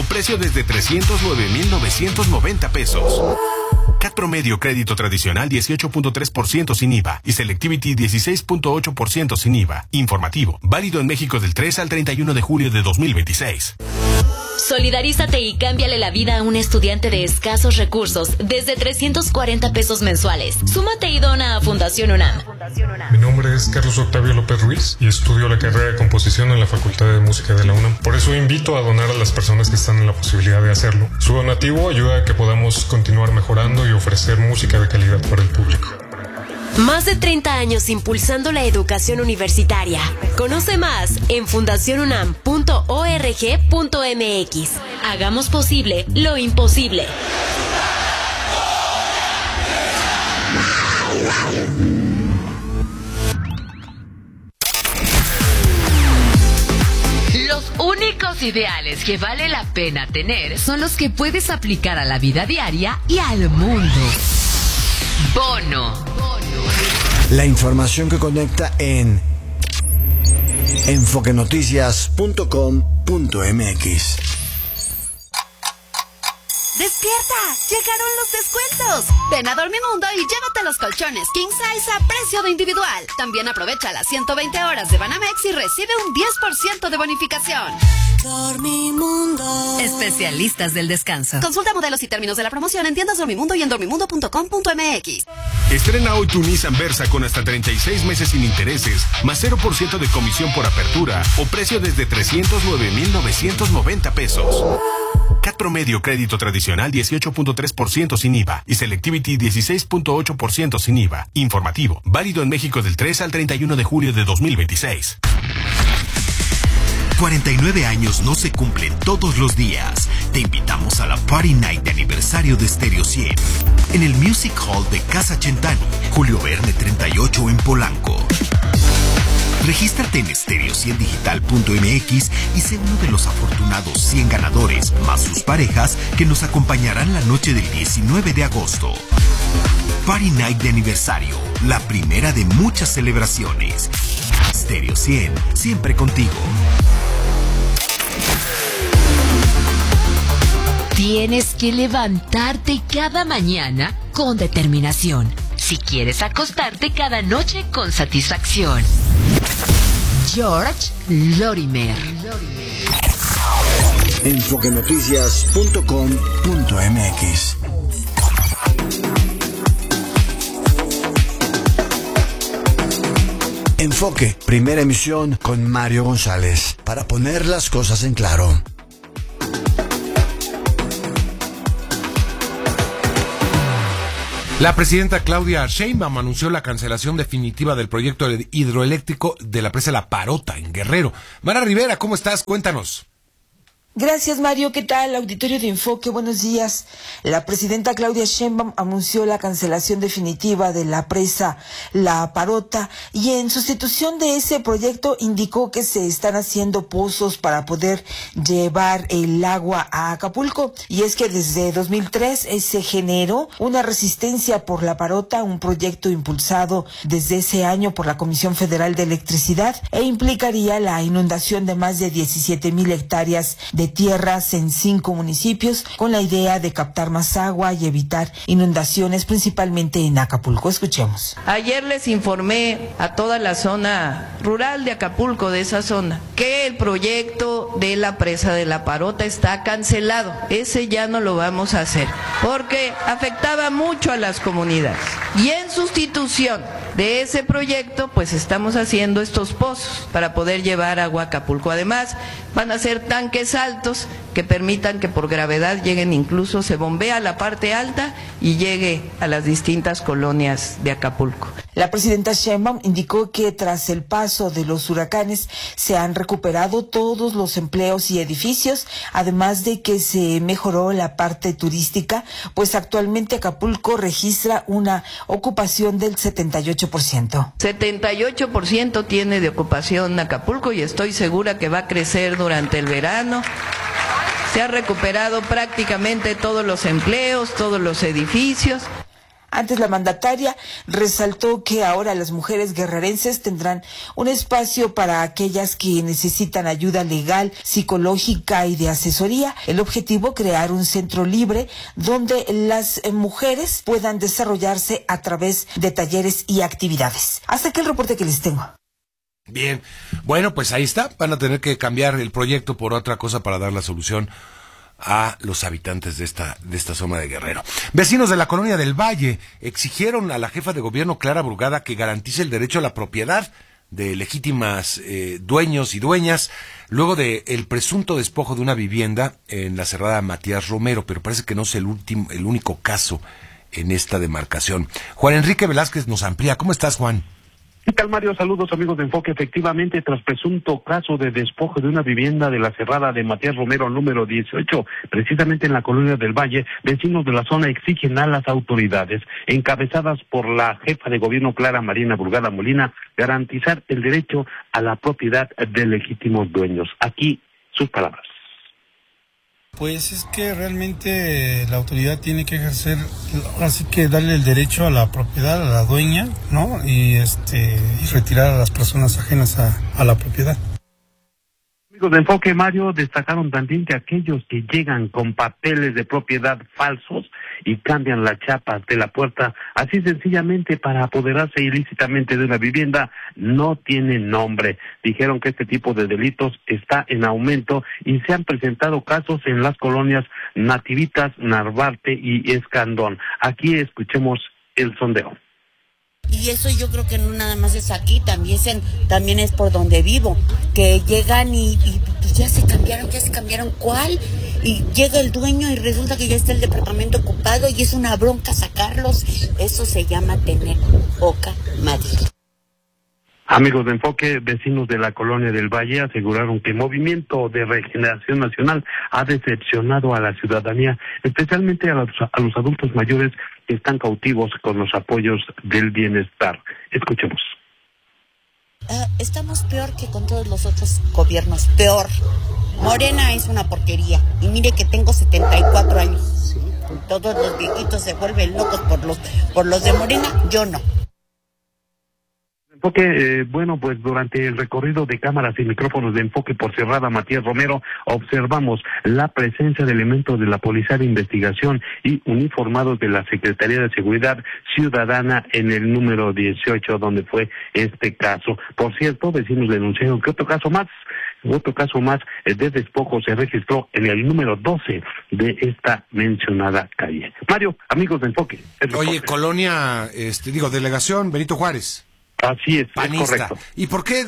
precio desde 309,990 pesos. CAT promedio crédito tradicional 18.3% sin IVA y Selectivity 16.8% sin IVA. Informativo, válido en México del 3 al 31 de julio de 2026. Solidarízate y cámbiale la vida a un estudiante de escasos recursos desde 340 pesos mensuales. Súmate y dona a Fundación UNAM. Mi nombre es Carlos Octavio López Ruiz y estudio la carrera de composición en la Facultad de Música de la UNAM. Por eso invito a donar a las personas que están en la posibilidad de hacerlo. Su donativo ayuda a que podamos continuar mejorando y ofrecer música de calidad para el público. Más de 30 años impulsando la educación universitaria. Conoce más en fundacionunam.org.mx. Hagamos posible lo imposible. Los únicos ideales que vale la pena tener son los que puedes aplicar a la vida diaria y al mundo. Bono. La información que conecta en enfoquenoticias.com.mx. ¡Despierta! ¡Llegaron los descuentos! Ven a Dormimundo y llévate los colchones King Size a precio de individual. También aprovecha las 120 horas de Banamex y recibe un 10% de bonificación. Dormimundo. Especialistas del descanso. Consulta modelos y términos de la promoción en tiendas Dormimundo y en dormimundo.com.mx. Estrena hoy tu Nissan Versa con hasta 36 meses sin intereses, más 0% de comisión por apertura o precio desde 309,990 pesos. CAT promedio crédito tradicional 18.3% sin IVA y Selectivity 16.8% sin IVA. Informativo, válido en México del 3 al 31 de julio de 2026. 49 años no se cumplen todos los días. Te invitamos a la Party Night de aniversario de Stereo 100 en el Music Hall de Casa Centani, Julio Verne 38 en Polanco. Regístrate en stereo100digital.mx y sé uno de los afortunados 100 ganadores, más sus parejas, que nos acompañarán la noche del 19 de agosto. Party Night de aniversario, la primera de muchas celebraciones. Stereo 100, siempre contigo. Tienes que levantarte cada mañana con determinación, si quieres acostarte cada noche con satisfacción. George Lorimer. enfoquenoticias.com.mx. Enfoque, primera emisión con Mario González, para poner las cosas en claro. La presidenta Claudia Sheinbaum anunció la cancelación definitiva del proyecto hidroeléctrico de la presa La Parota, en Guerrero. Mara Rivera, ¿cómo estás? Cuéntanos. Gracias, Mario. ¿Qué tal? Auditorio de Enfoque, buenos días. La presidenta Claudia Sheinbaum anunció la cancelación definitiva de la presa La Parota y en sustitución de ese proyecto indicó que se están haciendo pozos para poder llevar el agua a Acapulco. Y es que desde 2003 se generó una resistencia por La Parota, un proyecto impulsado desde ese año por la Comisión Federal de Electricidad e implicaría la inundación de más de 17,000 hectáreas de tierras en 5 municipios con la idea de captar más agua y evitar inundaciones principalmente en Acapulco. Escuchemos. Ayer les informé a toda la zona rural de Acapulco, de esa zona, que el proyecto de la presa de La Parota está cancelado. Ese ya no lo vamos a hacer porque afectaba mucho a las comunidades. Y en sustitución de ese proyecto, pues estamos haciendo estos pozos para poder llevar agua a Acapulco. Además, van a ser tanques altos que permitan que por gravedad lleguen, incluso se bombea la parte alta y llegue a las distintas colonias de Acapulco. La presidenta Sheinbaum indicó que tras el paso de los huracanes se han recuperado todos los empleos y edificios, además de que se mejoró la parte turística, pues actualmente Acapulco registra una ocupación del 78%. 78% tiene de ocupación Acapulco y estoy segura que va a crecer durante el verano. Se ha recuperado prácticamente todos los empleos, todos los edificios. Antes, la mandataria resaltó que ahora las mujeres guerrerenses tendrán un espacio para aquellas que necesitan ayuda legal, psicológica y de asesoría. El objetivo, crear un centro libre donde las mujeres puedan desarrollarse a través de talleres y actividades. Hasta aquí el reporte que les tengo. Bien, bueno, pues ahí está. Van a tener que cambiar el proyecto por otra cosa para dar la solución a los habitantes de esta zona de Guerrero. Vecinos de la colonia del Valle exigieron a la jefa de gobierno, Clara Brugada, que garantice el derecho a la propiedad de legítimas dueños y dueñas luego de el presunto despojo de una vivienda en la cerrada Matías Romero, pero parece que no es el único caso en esta demarcación. Juan Enrique Velázquez nos amplía. ¿Cómo estás, Juan? ¿Qué tal, Mario? Saludos, amigos de Enfoque. Efectivamente, tras presunto caso de despojo de una vivienda de la cerrada de Matías Romero número 18, precisamente en la colonia del Valle, vecinos de la zona exigen a las autoridades, encabezadas por la jefa de gobierno Clara Marina Brugada Molina, garantizar el derecho a la propiedad de legítimos dueños. Aquí sus palabras. Pues es que realmente la autoridad tiene que ejercer, así que darle el derecho a la propiedad, a la dueña, ¿no? Y retirar a las personas ajenas a la propiedad. Amigos de Enfoque, Mario, destacaron también que aquellos que llegan con papeles de propiedad falsos y cambian la chapa de la puerta, así sencillamente para apoderarse ilícitamente de una vivienda, no tienen nombre. Dijeron que este tipo de delitos está en aumento y se han presentado casos en las colonias Nativitas, Narvarte y Escandón. Aquí escuchemos el sondeo. Y eso yo creo que no nada más es aquí, también es por donde vivo, que llegan y pues ya se cambiaron, ¿cuál? Y llega el dueño y resulta que ya está el departamento ocupado y es una bronca sacarlos. Eso se llama tener poca madera. Amigos de Enfoque, vecinos de la colonia del Valle aseguraron que el Movimiento de Regeneración Nacional ha decepcionado a la ciudadanía, especialmente a los adultos mayores que están cautivos con los apoyos del bienestar. Escuchemos. Estamos peor que con todos los otros gobiernos, peor. Morena es una porquería y mire que tengo 74 años. Todos los viejitos se vuelven locos por los de Morena, yo no. Enfoque, bueno, pues durante el recorrido de cámaras y micrófonos de Enfoque por cerrada Matías Romero, observamos la presencia de elementos de la Policía de Investigación y uniformados de la Secretaría de Seguridad Ciudadana en el número 18, donde fue este caso. Por cierto, vecinos denunciaron que otro caso más de despojo se registró en el número 12 de esta mencionada calle. Mario, amigos de Enfoque. Oye, colonia, delegación Benito Juárez. Así es, panista. Es correcto. ¿Y por qué?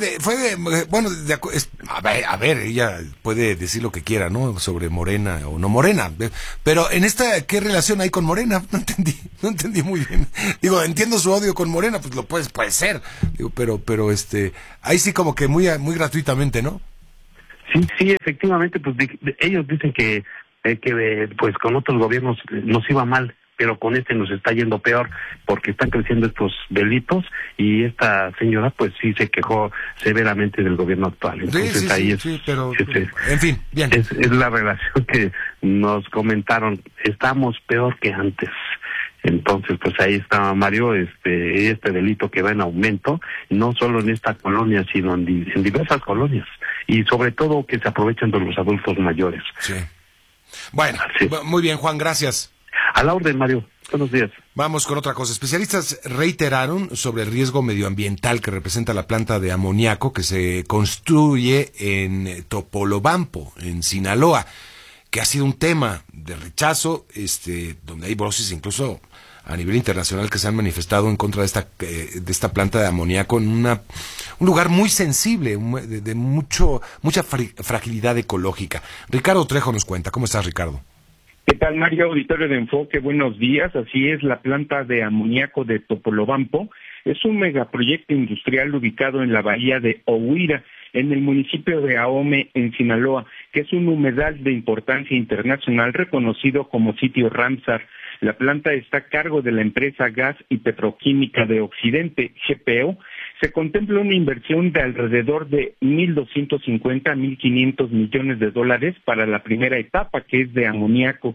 A ver, ella puede decir lo que quiera, ¿no? Sobre Morena o no Morena. Pero en esta, ¿qué relación hay con Morena? No entendí muy bien. Digo, entiendo su odio con Morena, pues puede ser. Digo, pero ahí sí como que muy gratuitamente, ¿no? Sí, efectivamente, pues ellos dicen que pues con otros gobiernos nos iba mal, pero con este nos está yendo peor porque están creciendo estos delitos y esta señora pues sí se quejó severamente del gobierno actual. Entonces en fin, bien. Es la relación que nos comentaron, estamos peor que antes. Entonces, pues ahí está, Mario, este delito que va en aumento, no solo en esta colonia, sino en diversas colonias, y sobre todo que se aprovechan de los adultos mayores. Sí. Bueno, muy bien, Juan, gracias. A la orden, Mario. Buenos días. Vamos con otra cosa. Especialistas reiteraron sobre el riesgo medioambiental que representa la planta de amoníaco que se construye en Topolobampo, en Sinaloa, que ha sido un tema de rechazo, donde hay voces incluso a nivel internacional que se han manifestado en contra de esta planta de amoníaco en un lugar muy sensible, de mucha fragilidad ecológica. Ricardo Trejo nos cuenta. ¿Cómo estás, Ricardo? ¿Qué tal, Mario? Auditorio de Enfoque, buenos días. Así es, la planta de amoníaco de Topolobampo es un megaproyecto industrial ubicado en la bahía de Ohuira, en el municipio de Ahome, en Sinaloa, que es un humedal de importancia internacional reconocido como sitio Ramsar. La planta está a cargo de la empresa Gas y Petroquímica de Occidente, GPO. Se contempla una inversión de alrededor de 1.250 a 1.500 millones de dólares para la primera etapa, que es de amoníaco.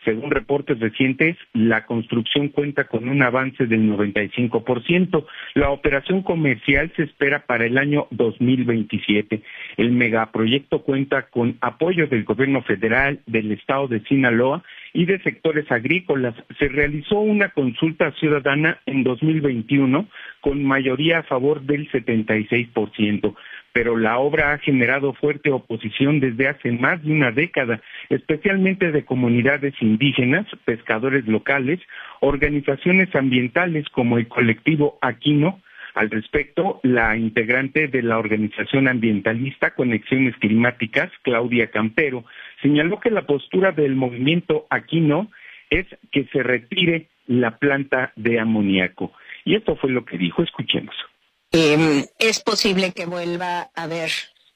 Según reportes recientes, la construcción cuenta con un avance del 95%. La operación comercial se espera para el año 2027. El megaproyecto cuenta con apoyo del gobierno federal, del estado de Sinaloa y de sectores agrícolas. Se realizó una consulta ciudadana en 2021 con mayoría a favor del 76%. Pero la obra ha generado fuerte oposición desde hace más de una década, especialmente de comunidades indígenas, pescadores locales, organizaciones ambientales como el colectivo Aquino. Al respecto, la integrante de la organización ambientalista Conexiones Climáticas, Claudia Campero, señaló que la postura del movimiento Aquino es que se retire la planta de amoníaco. Y esto fue lo que dijo, escuchemos. Es posible que vuelva a haber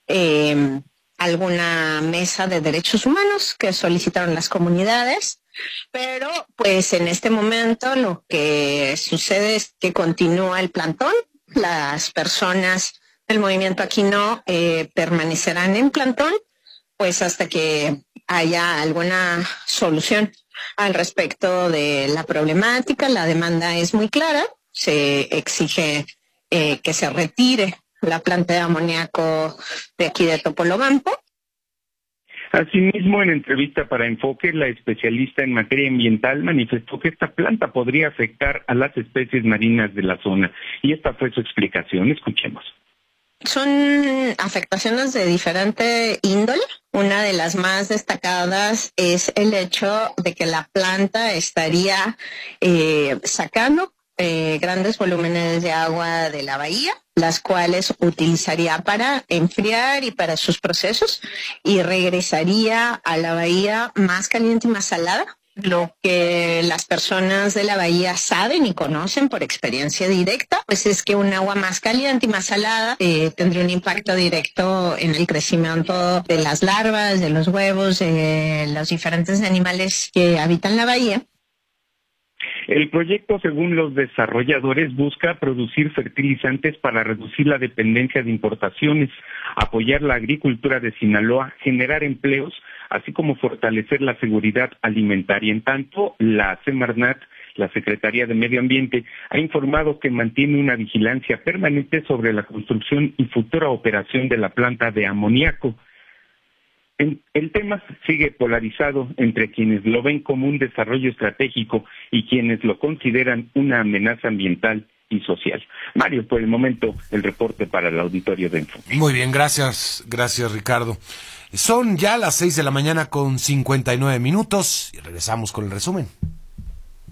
alguna mesa de derechos humanos que solicitaron las comunidades, pero pues en este momento lo que sucede es que continúa el plantón. Las personas del movimiento Aquino permanecerán en plantón pues hasta que haya alguna solución al respecto de la problemática. La demanda es muy clara, se exige que se retire la planta de amoníaco de aquí de Topolobampo. Asimismo, en entrevista para Enfoque, la especialista en materia ambiental manifestó que esta planta podría afectar a las especies marinas de la zona. Y esta fue su explicación. Escuchemos. Son afectaciones de diferente índole. Una de las más destacadas es el hecho de que la planta estaría sacando grandes volúmenes de agua de la bahía, las cuales utilizaría para enfriar y para sus procesos, y regresaría a la bahía más caliente y más salada. Lo que las personas de la bahía saben y conocen por experiencia directa, pues es que un agua más caliente y más salada tendría un impacto directo en el crecimiento de las larvas, de los huevos, de los diferentes animales que habitan la bahía. El proyecto, según los desarrolladores, busca producir fertilizantes para reducir la dependencia de importaciones, apoyar la agricultura de Sinaloa, generar empleos, así como fortalecer la seguridad alimentaria. En tanto, la Semarnat, la Secretaría de Medio Ambiente, ha informado que mantiene una vigilancia permanente sobre la construcción y futura operación de la planta de amoníaco. El tema sigue polarizado entre quienes lo ven como un desarrollo estratégico y quienes lo consideran una amenaza ambiental y social. Mario, por el momento, el reporte para el auditorio de Enfoque. Muy bien, gracias Ricardo. Son ya las 6:59 a.m. y regresamos con el resumen.